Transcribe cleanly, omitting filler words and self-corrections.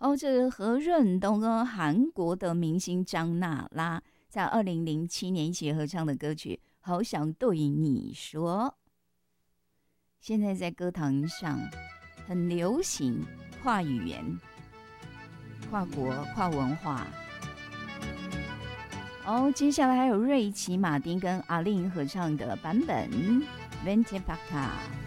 这是何润东跟韩国的明星张娜拉在2007年一起合唱的歌曲《好想对你说》，现在在歌坛上很流行，跨语言、跨国、跨文化。接下来还有瑞奇·马丁跟阿令合唱的版本《Vente Pa Ca》。